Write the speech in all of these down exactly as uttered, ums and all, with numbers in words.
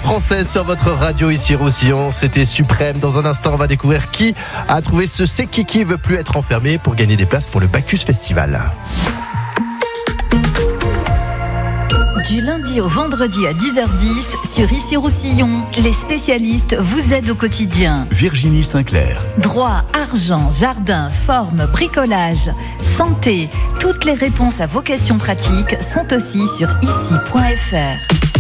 française sur votre radio ici Roussillon. C'était suprême. Dans un instant, on va découvrir qui a trouvé ce C'est qui qui veut plus être enfermé pour gagner des places pour le Bacchus Festival. Du lundi au vendredi à dix heures dix sur Ici Roussillon, les spécialistes vous aident au quotidien. Virginie Sinclair. Droit, argent, jardin, forme, bricolage, santé, toutes les réponses à vos questions pratiques sont aussi sur ici point f r.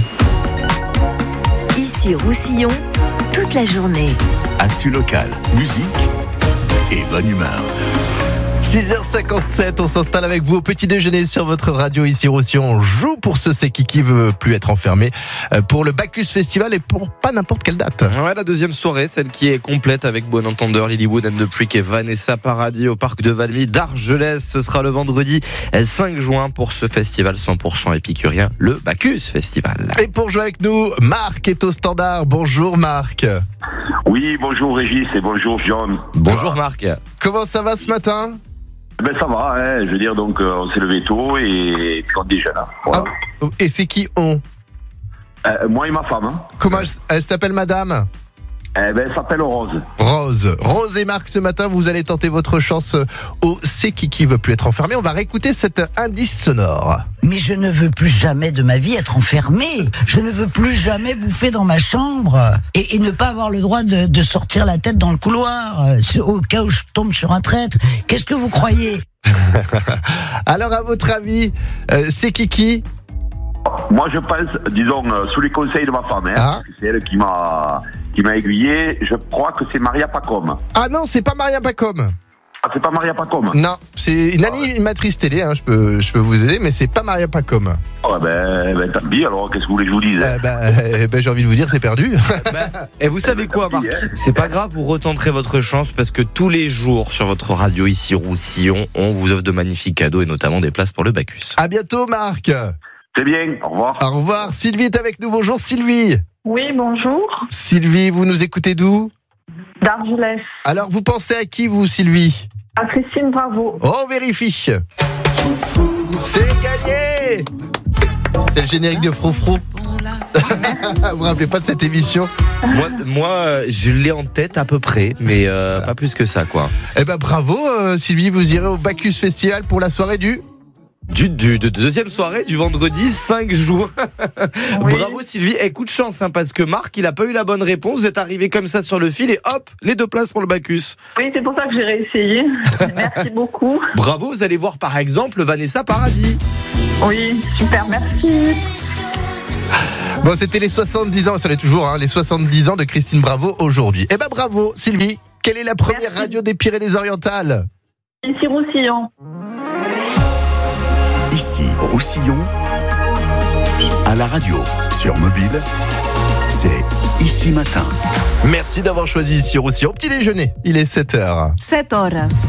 Ici Roussillon, toute la journée. Actu locale, musique et bonne humeur. six heures cinquante-sept, on s'installe avec vous au petit déjeuner sur votre radio ici Roussillon. On joue pour ce C'est qui qui veut plus être enfermé pour le Bacchus Festival et pour pas n'importe quelle date. Ouais, la deuxième soirée, celle qui est complète avec Bon Entendeur, Lilywood and the Prick et Vanessa Paradis au parc de Valmy d'Argelès. Ce sera le vendredi cinq juin pour ce festival cent pour cent épicurien, le Bacchus Festival. Et pour jouer avec nous, Marc est au standard. Bonjour Marc. Oui, bonjour Régis et bonjour John. Bonjour Marc. Comment ça va ce matin ? Ben ça va, hein, je veux dire, donc euh, on s'est levé tôt et puis on déjeune. Hein, voilà. Ah, et c'est qui on ? euh, Moi et ma femme. Hein. Comment elle, elle s'appelle madame ? Eh ben, elle s'appelle Rose. Rose. Rose et Marc, ce matin, vous allez tenter votre chance au C'est qui qui veut plus être enfermé. On va réécouter cet indice sonore. Mais je ne veux plus jamais de ma vie être enfermé. Je ne veux plus jamais bouffer dans ma chambre et, et ne pas avoir le droit de, de sortir la tête dans le couloir au cas où je tombe sur un traître. Qu'est-ce que vous croyez ? Alors, à votre avis, euh, c'est qui qui ? Moi, je pense, disons, euh, sous les conseils de ma femme, hein, Ah. parce que c'est elle qui m'a, qui m'a aiguillé, je crois que c'est Maria Pacôme. Ah non, c'est pas Maria Pacôme. Ah, c'est pas Maria Pacôme ? Non, c'est une animatrice télé, hein, je, peux, je peux vous aider, mais c'est pas Maria Pacôme. Oh, ben, ben tant pis, alors qu'est-ce que vous voulez que je vous dise ? Euh, bah, euh, bah, j'ai envie de vous dire, c'est perdu. Bah, et vous savez quoi, Marc ? hein. C'est pas grave, vous retenterez votre chance parce que tous les jours sur votre radio ici Roussillon, on vous offre de magnifiques cadeaux et notamment des places pour le Bacchus. À bientôt, Marc. C'est bien, au revoir. Au revoir. Sylvie est avec nous. Bonjour, Sylvie. Oui, bonjour. Sylvie, vous nous écoutez d'où ? D'Argelès. Alors, vous pensez à qui, vous, Sylvie ? À Christine Bravo. Oh, on vérifie. C'est gagné. C'est le générique de Froufrou. Vous vous rappelez pas de cette émission ? Moi, moi euh, je l'ai en tête à peu près, mais euh, pas plus que ça, quoi. Eh ben, bravo, euh, Sylvie. Vous irez au Bacchus Festival pour la soirée du... Du, du, de deuxième soirée du vendredi cinq juin. Oui. Bravo Sylvie, et coup de chance hein, parce que Marc il a pas eu la bonne réponse, vous êtes arrivé comme ça sur le fil et hop, les deux places pour le Bacchus. Oui, c'est pour ça que j'ai réessayé. Merci beaucoup. Bravo, vous allez voir par exemple Vanessa Paradis. Oui, super, merci. Bon, c'était les soixante-dix ans, ça l'est toujours, hein, les soixante-dix ans de Christine Bravo aujourd'hui. Eh ben bravo Sylvie. Quelle est la première Merci. radio des Pyrénées-Orientales ? Ici Roussillon. Ici Roussillon, à la radio, sur mobile, c'est Ici Matin. Merci d'avoir choisi ici Roussillon. Petit déjeuner, il est sept heures. sept horas.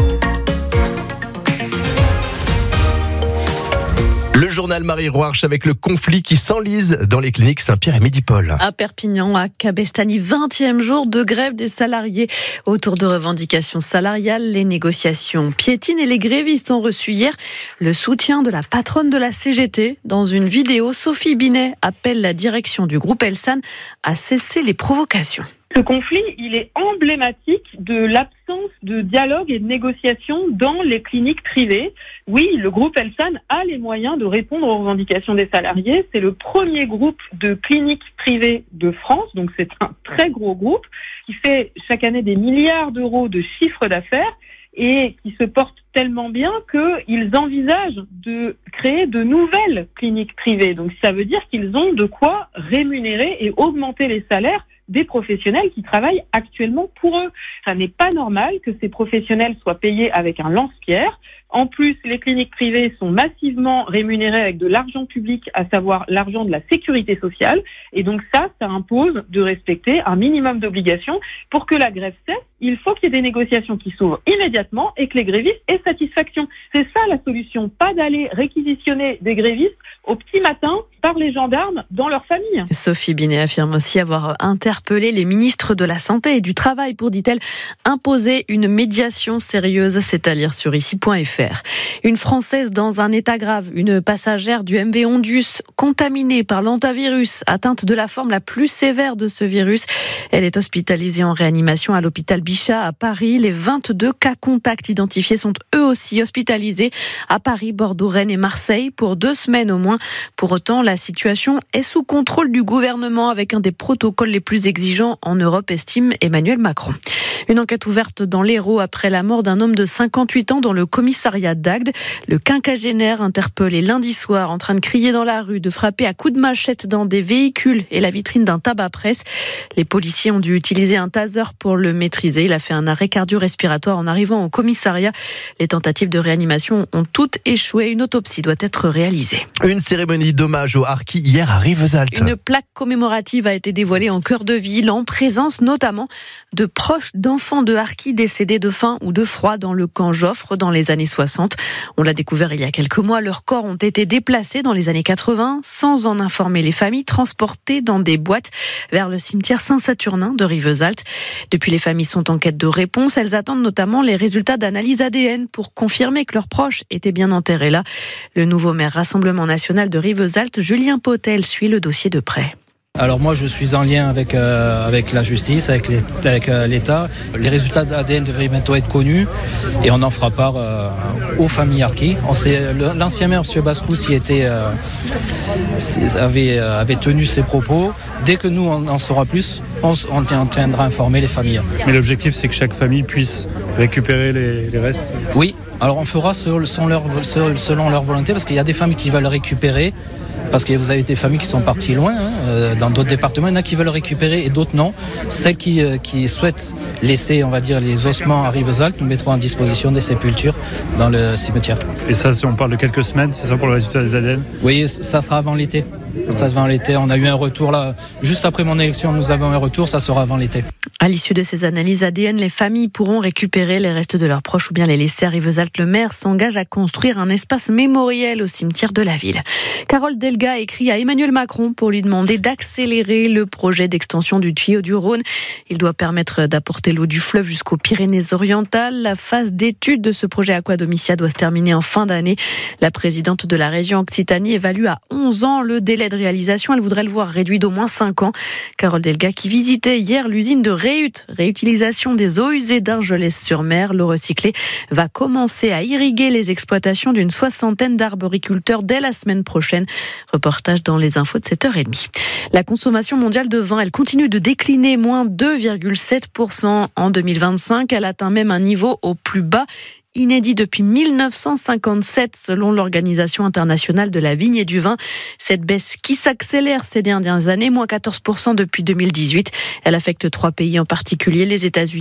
Le journal Marie Roarch avec le conflit qui s'enlise dans les cliniques Saint-Pierre et Médipol. À Perpignan, à Cabestany, vingtième jour de grève des salariés. Autour de revendications salariales, les négociations piétinent et les grévistes ont reçu hier le soutien de la patronne de la C G T. Dans une vidéo, Sophie Binet appelle la direction du groupe Elsan à cesser les provocations. Ce conflit, il est emblématique de l'absence de dialogue et de négociation dans les cliniques privées. Oui, le groupe Elsan a les moyens de répondre aux revendications des salariés. C'est le premier groupe de cliniques privées de France, donc c'est un très gros groupe qui fait chaque année des milliards d'euros de chiffre d'affaires et qui se porte tellement bien qu'ils envisagent de créer de nouvelles cliniques privées. Donc ça veut dire qu'ils ont de quoi rémunérer et augmenter les salaires des professionnels qui travaillent actuellement pour eux. Ça n'est pas normal que ces professionnels soient payés avec un lance-pierre. En plus, les cliniques privées sont massivement rémunérées avec de l'argent public, à savoir l'argent de la sécurité sociale. Et donc ça, ça impose de respecter un minimum d'obligations. Pour que la grève cesse, il faut qu'il y ait des négociations qui s'ouvrent immédiatement et que les grévistes aient satisfaction. C'est ça la solution, pas d'aller réquisitionner des grévistes au petit matin par les gendarmes dans leur famille. Sophie Binet affirme aussi avoir interpellé les ministres de la Santé et du Travail pour, dit-elle, imposer une médiation sérieuse. C'est à lire sur ici point f r. Une Française dans un état grave, une passagère du M V Ondus contaminée par l'hantavirus, atteinte de la forme la plus sévère de ce virus. Elle est hospitalisée en réanimation à l'hôpital Bichat à Paris. Les vingt-deux cas contacts identifiés sont eux aussi hospitalisés à Paris, Bordeaux, Rennes et Marseille pour deux semaines au moins. Pour autant, la situation est sous contrôle du gouvernement avec un des protocoles les plus exigeants en Europe, estime Emmanuel Macron. Une enquête ouverte dans l'Hérault après la mort d'un homme de cinquante-huit ans dans le commissariat d'Agde. Le quinquagénaire interpellé lundi soir en train de crier dans la rue, de frapper à coups de machette dans des véhicules et la vitrine d'un tabac-presse. Les policiers ont dû utiliser un taser pour le maîtriser. Il a fait un arrêt cardio-respiratoire en arrivant au commissariat. Les tentatives de réanimation ont toutes échoué. Une autopsie doit être réalisée. Une cérémonie d'hommage aux harkis hier à Rivesaltes. Une plaque commémorative a été dévoilée en cœur de ville, en présence notamment de proches d'enfants de harkis décédés de faim ou de froid dans le camp Joffre dans les années soixante. On l'a découvert il y a quelques mois. Leurs corps ont été déplacés dans les années quatre-vingts sans en informer les familles, transportés dans des boîtes vers le cimetière Saint-Saturnin de Rivesaltes. Depuis, les familles sont en quête de réponses. Elles attendent notamment les résultats d'analyse A D N pour confirmer que leurs proches étaient bien enterrés là. Le nouveau maire Rassemblement National de Rivesaltes, Julien Potel, suit le dossier de près. Alors moi je suis en lien avec, euh, avec la justice, avec, les, avec euh, l'État. Les résultats d'A D N devraient bientôt être connus et on en fera part euh, aux familles harkis. On sait, l'ancien maire, M. Bascous, y était, euh, avait, euh, avait tenu ses propos. Dès que nous on en saura plus, on, on tiendra à informer les familles. Mais l'objectif c'est que chaque famille puisse récupérer les, les restes. Oui, alors on fera selon leur, selon leur volonté parce qu'il y a des familles qui veulent récupérer. Parce que vous avez des familles qui sont parties loin, hein, dans d'autres départements, il y en a qui veulent récupérer et d'autres non. Celles qui, euh, qui souhaitent laisser, on va dire, les ossements à Rivesaltes, nous mettrons à disposition des sépultures dans le cimetière. Et ça, on parle de quelques semaines, c'est ça pour le résultat des A D N ? Oui, ça sera avant l'été. Ça se va en l'été. On a eu un retour là, juste après mon élection, nous avons un retour, ça sera avant l'été. À l'issue de ces analyses A D N, les familles pourront récupérer les restes de leurs proches ou bien les laisser à Rivesaltes. Le maire s'engage à construire un espace mémoriel au cimetière de la ville. Carole Delga écrit à Emmanuel Macron pour lui demander d'accélérer le projet d'extension du tuyau du Rhône. Il doit permettre d'apporter l'eau du fleuve jusqu'aux Pyrénées-Orientales. La phase d'étude de ce projet Aqua Domitia doit se terminer en fin d'année. La présidente de la région Occitanie évalue à onze ans le délai de réalisation. Elle voudrait le voir réduit d'au moins cinq ans. Carole Delga qui visitait hier l'usine de Réut, réutilisation des eaux usées d'Argelès-sur-Mer. L'eau recyclée va commencer à irriguer les exploitations d'une soixantaine d'arboriculteurs dès la semaine prochaine. Reportage dans les infos de sept heures trente. La consommation mondiale de vin, elle continue de décliner, moins deux virgule sept pour cent en deux mille vingt-cinq. Elle atteint même un niveau au plus bas inédit depuis mille neuf cent cinquante-sept selon l'Organisation internationale de la vigne et du vin. Cette baisse qui s'accélère ces dernières années, moins quatorze pour cent depuis deux mille dix-huit. Elle affecte trois pays en particulier, les États-Unis,